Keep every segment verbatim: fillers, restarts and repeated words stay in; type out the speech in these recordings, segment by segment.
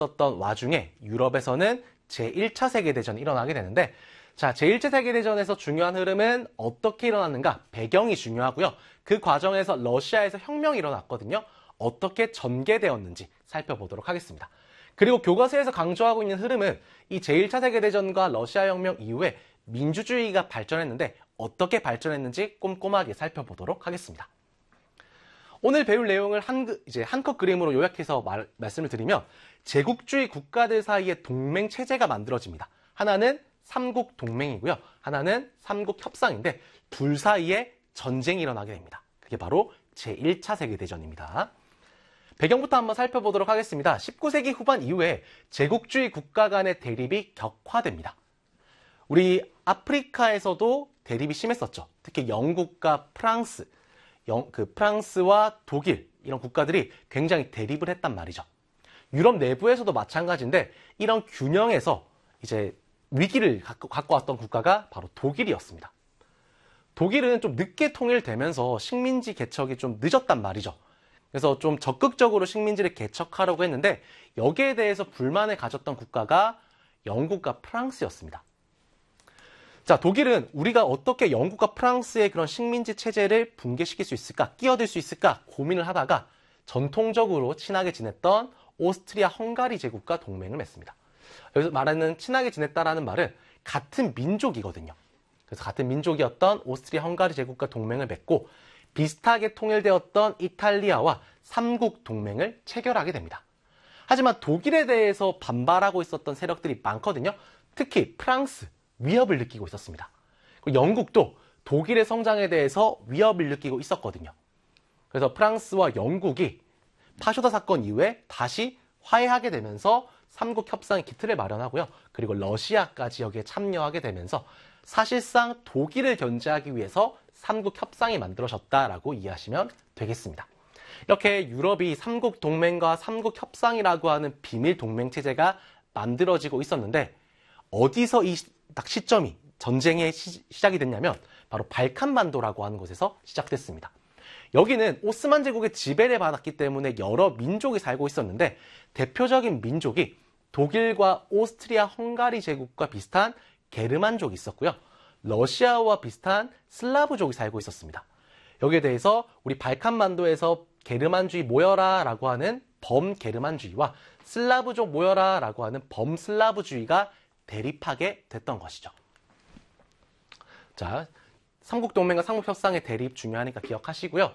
있었던 와중에 유럽에서는 제일 차 세계대전이 일어나게 되는데, 자, 제일 차 세계대전에서 중요한 흐름은 어떻게 일어났는가? 배경이 중요하고요. 그 과정에서 러시아에서 혁명이 일어났거든요. 어떻게 전개되었는지 살펴보도록 하겠습니다. 그리고 교과서에서 강조하고 있는 흐름은 이 제일 차 세계대전과 러시아 혁명 이후에 민주주의가 발전했는데 어떻게 발전했는지 꼼꼼하게 살펴보도록 하겠습니다. 오늘 배울 내용을 한, 이제 한컷 그림으로 요약해서 말, 말씀을 드리면 제국주의 국가들 사이에 동맹 체제가 만들어집니다. 하나는 삼국 동맹이고요. 하나는 삼국 협상인데 둘 사이에 전쟁이 일어나게 됩니다. 그게 바로 제일 차 세계대전입니다. 배경부터 한번 살펴보도록 하겠습니다. 십구 세기 후반 이후에 제국주의 국가 간의 대립이 격화됩니다. 우리 아프리카에서도 대립이 심했었죠. 특히 영국과 프랑스, 영, 그 프랑스와 독일 이런 국가들이 굉장히 대립을 했단 말이죠. 유럽 내부에서도 마찬가지인데 이런 균형에서 이제 위기를 갖고, 갖고 왔던 국가가 바로 독일이었습니다. 독일은 좀 늦게 통일되면서 식민지 개척이 좀 늦었단 말이죠. 그래서 좀 적극적으로 식민지를 개척하려고 했는데 여기에 대해서 불만을 가졌던 국가가 영국과 프랑스였습니다. 자, 독일은 우리가 어떻게 영국과 프랑스의 그런 식민지 체제를 붕괴시킬 수 있을까, 끼어들 수 있을까 고민을 하다가 전통적으로 친하게 지냈던 오스트리아 헝가리 제국과 동맹을 맺습니다. 여기서 말하는 친하게 지냈다라는 말은 같은 민족이거든요. 그래서 같은 민족이었던 오스트리아 헝가리 제국과 동맹을 맺고 비슷하게 통일되었던 이탈리아와 삼국 동맹을 체결하게 됩니다. 하지만 독일에 대해서 반발하고 있었던 세력들이 많거든요. 특히 프랑스, 위협을 느끼고 있었습니다. 그리고 영국도 독일의 성장에 대해서 위협을 느끼고 있었거든요. 그래서 프랑스와 영국이 파쇼다 사건 이후에 다시 화해하게 되면서 삼국 협상의 기틀을 마련하고요. 그리고 러시아까지 여기에 참여하게 되면서 사실상 독일을 견제하기 위해서 삼국 협상이 만들어졌다라고 이해하시면 되겠습니다. 이렇게 유럽이 삼국 동맹과 삼국 협상이라고 하는 비밀 동맹 체제가 만들어지고 있었는데 어디서 이 딱 시점이 전쟁의 시, 시작이 됐냐면 바로 발칸반도라고 하는 곳에서 시작됐습니다. 여기는 오스만 제국의 지배를 받았기 때문에 여러 민족이 살고 있었는데 대표적인 민족이 독일과 오스트리아 헝가리 제국과 비슷한 게르만족이 있었고요. 러시아와 비슷한 슬라브족이 살고 있었습니다. 여기에 대해서 우리 발칸반도에서 게르만주의 모여라 라고 하는 범게르만주의와 슬라브족 모여라 라고 하는 범슬라브주의가 대립하게 됐던 것이죠. 자, 삼국동맹과 삼국협상의 대립 중요하니까 기억하시고요.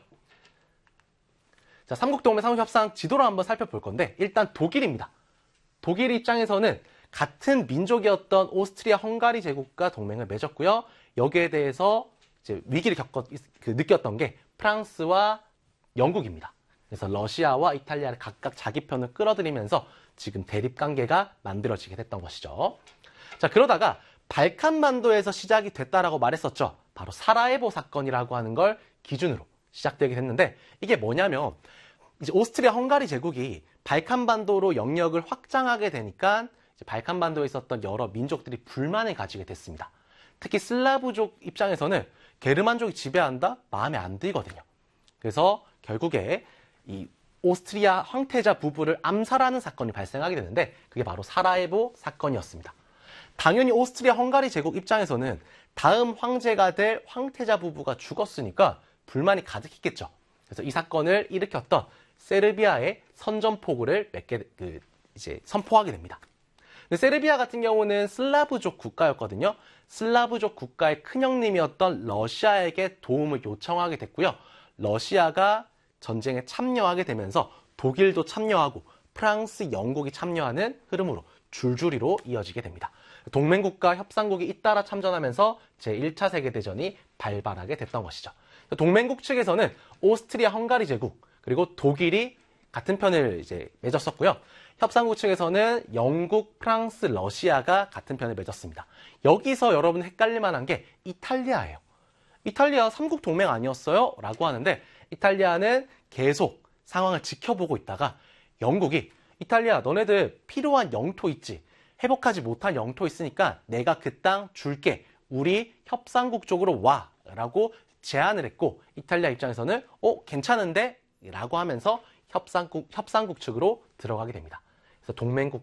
자, 삼국동맹 삼국협상 지도로 한번 살펴볼 건데 일단 독일입니다. 독일 입장에서는 같은 민족이었던 오스트리아 헝가리 제국과 동맹을 맺었고요. 여기에 대해서 이제 위기를 겪었, 그 느꼈던 게 프랑스와 영국입니다. 그래서 러시아와 이탈리아를 각각 자기 편을 끌어들이면서 지금 대립 관계가 만들어지게 됐던 것이죠. 자, 그러다가 발칸반도에서 시작이 됐다라고 말했었죠. 바로 사라예보 사건이라고 하는 걸 기준으로 시작되게 됐는데 이게 뭐냐면 이제 오스트리아 헝가리 제국이 발칸반도로 영역을 확장하게 되니까 이제 발칸반도에 있었던 여러 민족들이 불만을 가지게 됐습니다. 특히 슬라브족 입장에서는 게르만족이 지배한다? 마음에 안 들거든요. 그래서 결국에 이 오스트리아 황태자 부부를 암살하는 사건이 발생하게 되는데 그게 바로 사라예보 사건이었습니다. 당연히 오스트리아 헝가리 제국 입장에서는 다음 황제가 될 황태자 부부가 죽었으니까 불만이 가득했겠죠. 그래서 이 사건을 일으켰던 세르비아의 선전포고를 몇 개, 그, 이제 선포하게 됩니다. 근데 세르비아 같은 경우는 슬라브족 국가였거든요. 슬라브족 국가의 큰형님이었던 러시아에게 도움을 요청하게 됐고요. 러시아가 전쟁에 참여하게 되면서 독일도 참여하고 프랑스, 영국이 참여하는 흐름으로 줄줄이로 이어지게 됩니다. 동맹국가 협상국이 잇따라 참전하면서 제일 차 세계대전이 발발하게 됐던 것이죠. 동맹국 측에서는 오스트리아 헝가리 제국 그리고 독일이 같은 편을 이제 맺었었고요. 협상국 측에서는 영국, 프랑스, 러시아가 같은 편을 맺었습니다. 여기서 여러분 헷갈릴 만한 게 이탈리아예요. 이탈리아 삼국 동맹 아니었어요? 라고 하는데 이탈리아는 계속 상황을 지켜보고 있다가 영국이 이탈리아 너네들 필요한 영토 있지? 회복하지 못한 영토 있으니까 내가 그 땅 줄게. 우리 협상국 쪽으로 와. 라고 제안을 했고 이탈리아 입장에서는 어 괜찮은데? 라고 하면서 협상국, 협상국 측으로 들어가게 됩니다. 그래서 동맹국